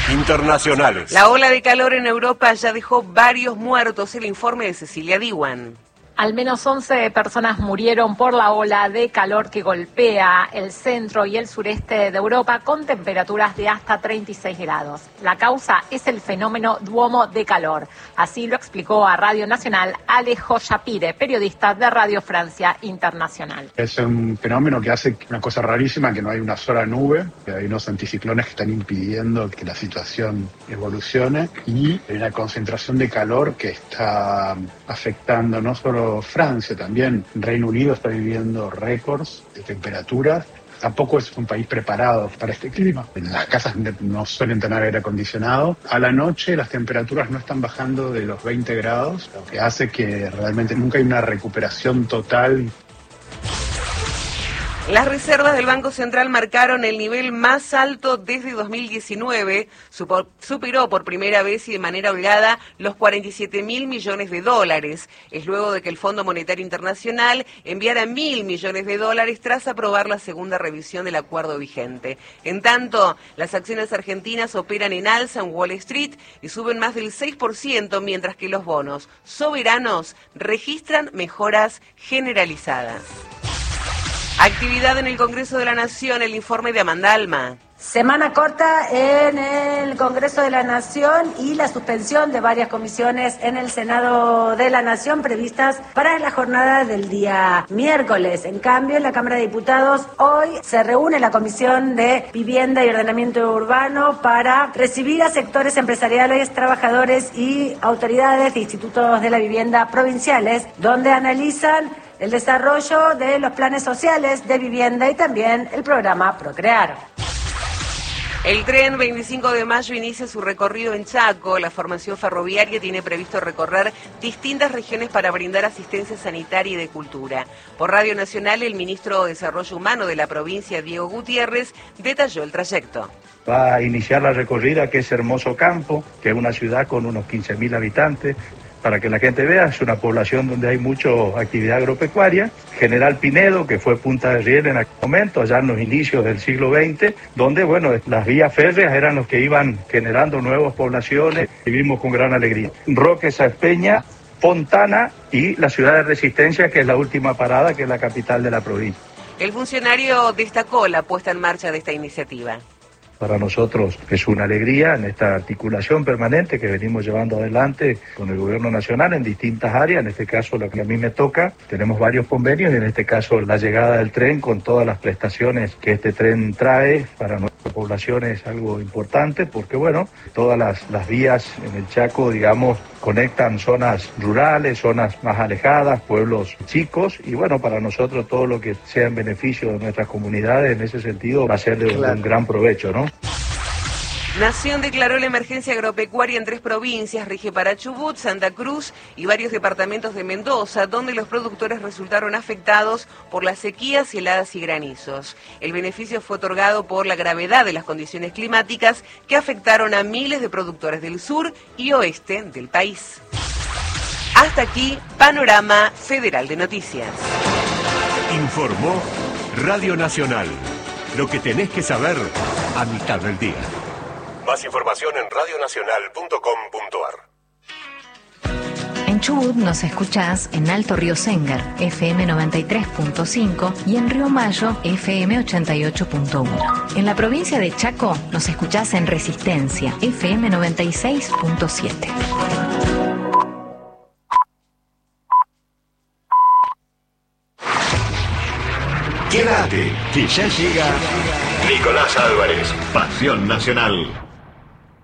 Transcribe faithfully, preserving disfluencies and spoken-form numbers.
Internacionales. La ola de calor en Europa ya dejó varios muertos. El informe de Cecilia Diwan. Al menos once personas murieron por la ola de calor que golpea el centro y el sureste de Europa con temperaturas de hasta treinta y seis grados. La causa es el fenómeno Duomo de calor. Así lo explicó a Radio Nacional Alejo Shapire, periodista de Radio Francia Internacional. Es un fenómeno que hace una cosa rarísima, que no hay una sola nube, que hay unos anticiclones que están impidiendo que la situación evolucione y hay una concentración de calor que está afectando no solo Francia, también Reino Unido está viviendo récords de temperaturas. Tampoco es un país preparado para este clima. Las casas no suelen tener aire acondicionado. A la noche las temperaturas no están bajando de los veinte grados, lo que hace que realmente nunca hay una recuperación total. Las reservas del Banco Central marcaron el nivel más alto desde dos mil diecinueve, Supo, superó por primera vez y de manera holgada los cuarenta y siete mil millones de dólares. Es luego de que el Fondo Monetario Internacional enviara mil millones de dólares tras aprobar la segunda revisión del acuerdo vigente. En tanto, las acciones argentinas operan en alza en Wall Street y suben más del seis por ciento, mientras que los bonos soberanos registran mejoras generalizadas. Actividad en el Congreso de la Nación, el informe de Amanda Alma. Semana corta en el Congreso de la Nación y la suspensión de varias comisiones en el Senado de la Nación previstas para la jornada del día miércoles. En cambio, en la Cámara de Diputados hoy se reúne la Comisión de Vivienda y Ordenamiento Urbano para recibir a sectores empresariales, trabajadores y autoridades de institutos de la vivienda provinciales, donde analizan el desarrollo de los planes sociales de vivienda y también el programa Procrear. El tren veinticinco de mayo inicia su recorrido en Chaco. La formación ferroviaria tiene previsto recorrer distintas regiones para brindar asistencia sanitaria y de cultura. Por Radio Nacional, el ministro de Desarrollo Humano de la provincia, Diego Gutiérrez, detalló el trayecto. Va a iniciar la recorrida, que es Hermoso Campo, que es una ciudad con unos quince mil habitantes. Para que la gente vea, es una población donde hay mucha actividad agropecuaria. General Pinedo, que fue punta de riel en aquel momento, allá en los inicios del siglo veinte, donde, bueno, las vías férreas eran los que iban generando nuevas poblaciones. Vivimos con gran alegría. Roque Sáenz-Peña, Fontana y la ciudad de Resistencia, que es la última parada, que es la capital de la provincia. El funcionario destacó la puesta en marcha de esta iniciativa. Para nosotros es una alegría en esta articulación permanente que venimos llevando adelante con el gobierno nacional en distintas áreas, en este caso lo que a mí me toca, tenemos varios convenios y en este caso la llegada del tren con todas las prestaciones que este tren trae para nuestra población es algo importante porque bueno, todas las, las vías en el Chaco, digamos, conectan zonas rurales, zonas más alejadas, pueblos chicos y bueno, para nosotros todo lo que sea en beneficio de nuestras comunidades en ese sentido va a ser de claro. un gran provecho, ¿no? Nación declaró la emergencia agropecuaria en tres provincias, rige para Chubut, Santa Cruz y varios departamentos de Mendoza, donde los productores resultaron afectados por las sequías, heladas y granizos. El beneficio fue otorgado por la gravedad de las condiciones climáticas que afectaron a miles de productores del sur y oeste del país. Hasta aquí, Panorama Federal de Noticias. Informó Radio Nacional. Lo que tenés que saber a mitad del día. Más información en radio nacional punto com punto ar. En Chubut nos escuchás en Alto Río Séngar, F M noventa y tres punto cinco y en Río Mayo, F M ochenta y ocho punto uno. En la provincia de Chaco nos escuchás en Resistencia, F M noventa y seis punto siete. Quédate, que ya llega Nicolás Álvarez, Pasión Nacional.